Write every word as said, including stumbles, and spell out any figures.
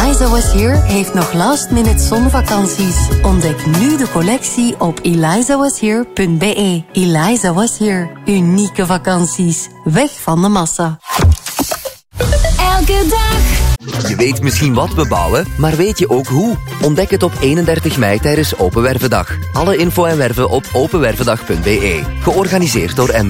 Eliza Was Here heeft nog last minute zonvakanties. Ontdek nu de collectie op eliza was here punt b e. Eliza Was Here. Unieke vakanties. Weg van de massa. Elke dag. Je weet misschien wat we bouwen, maar weet je ook hoe? Ontdek het op eenendertig mei tijdens Open Wervendag. Alle info en werven op open wervendag punt b e. Georganiseerd door M.